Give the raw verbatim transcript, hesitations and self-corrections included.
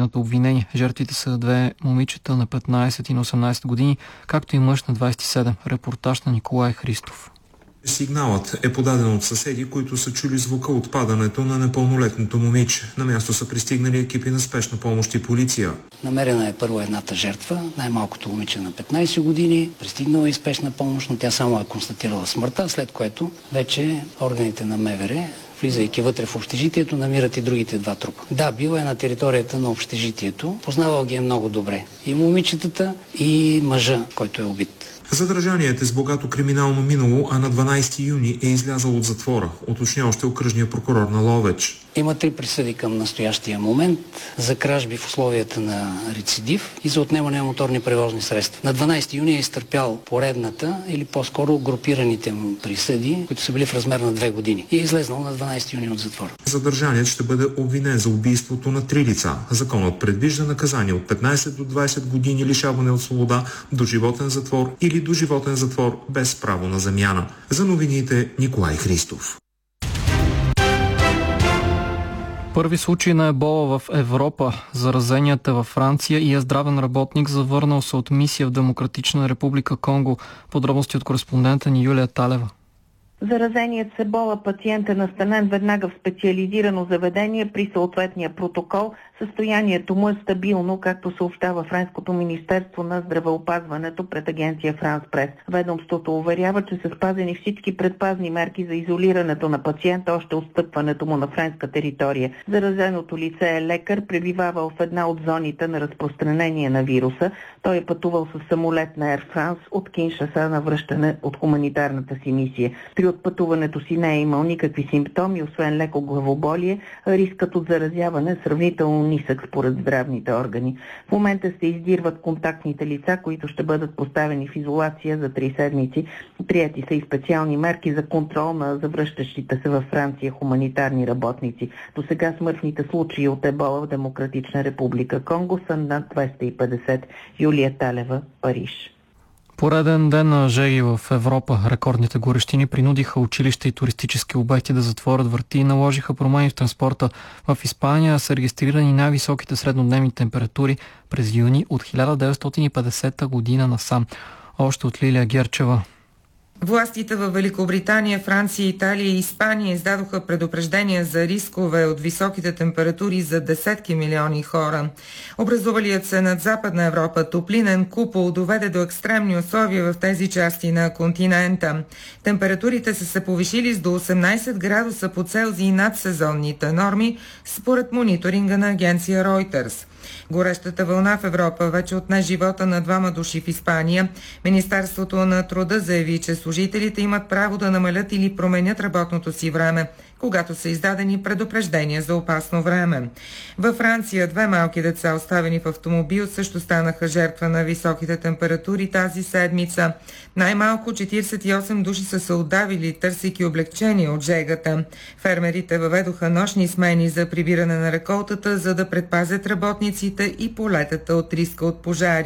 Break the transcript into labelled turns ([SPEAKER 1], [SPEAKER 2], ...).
[SPEAKER 1] повдигнато обвинение. Жертвите са две момичета на петнайсет и на осемнайсет години, както и мъж на двайсет и седем. Репортаж на Николай Христов.
[SPEAKER 2] Сигналът е подаден от съседи, които са чули звука от падането на непълнолетното момиче. На място са пристигнали екипи на спешна помощ и полиция.
[SPEAKER 3] Намерена е първо едната жертва, най-малкото момиче на петнайсет години. Пристигнала и спешна помощ, но тя само е констатирала смъртта, след което вече органите на МВР, влизайки вътре в общежитието, намират и другите два трупа. Да, била е на територията на общежитието. Познавал ги е много добре. И момичетата, и мъжа, който е убит.
[SPEAKER 2] Задържаният е с богато криминално минало, а на дванайсети юни е излязъл от затвора, уточня още окръжния прокурор на Ловеч.
[SPEAKER 3] Има три присъди към настоящия момент за кражби в условията на рецидив и за отнемане на моторни превозни средства. На дванайсети юни е изтърпял поредната или по-скоро групираните му присъди, които са били в размер на две години и е излезнал на дванайсети юни от затвора.
[SPEAKER 2] Задържаният ще бъде обвинен за убийството на три лица. Законът предвижда наказание от петнайсет до двайсет години лишаване от свобода, до животен затвор или до животен затвор без право на замяна. За новините Николай Христов.
[SPEAKER 1] Първи случай на ебола в Европа. Заразенията във Франция и е здравен работник, завърнал се от мисия в Демократична република Конго. Подробности от кореспондента ни Юлия Талева.
[SPEAKER 4] Заразеният с ебола пациент е настанен веднага в специализирано заведение при съответния протокол. Състоянието му е стабилно, както съобщава Френското министерство на здравеопазването пред агенция Франс Прес. Ведомството уверява, че са спазени всички предпазни мерки за изолирането на пациента още от стъпването му на френска територия. Заразеното лице е лекар, пребивавал в една от зоните на разпространение на вируса. Той е пътувал с самолет на Air France от Киншаса на връщане от хуманитарната си мисия. При отпътуването си не е имал никакви симптоми, освен леко главоболие, а рискът от заразяване е сравнително нисък според здравните органи. В момента се издирват контактните лица, които ще бъдат поставени в изолация за три седмици. Прияти са и специални мерки за контрол на завръщащите се във Франция хуманитарни работници. До сега смъртните случаи от ебола в Демократична република Конго са над двеста и петдесет. Юлия Талева, Париж.
[SPEAKER 1] Пореден ден на жеги в Европа. Рекордните горещини принудиха училища и туристически обекти да затворят врати и наложиха промени в транспорта. В Испания са регистрирани най-високите среднодневни температури през юни от хиляда деветстотин и петдесета година насам. Още от Лилия Герчева.
[SPEAKER 5] Властите във Великобритания, Франция, Италия и Испания издадоха предупреждения за рискове от високите температури за десетки милиони хора. Образувалият се над Западна Европа топлинен купол доведе до екстремни условия в тези части на континента. Температурите са се повишили с до осемнайсет градуса по Целзий над сезонните норми, според мониторинга на агенция Reuters. Горещата вълна в Европа вече отне живота на двама души в Испания. Министерството на труда заяви, че служителите имат право да намалят или променят работното си време, когато са издадени предупреждения за опасно време. Във Франция две малки деца, оставени в автомобил, също станаха жертва на високите температури тази седмица. Най-малко четирийсет и осем души са се отдавили, търсейки облегчение от жегата. Фермерите въведоха нощни смени за прибиране на реколтата, за да предпазят работниците и полетата от риска от пожари.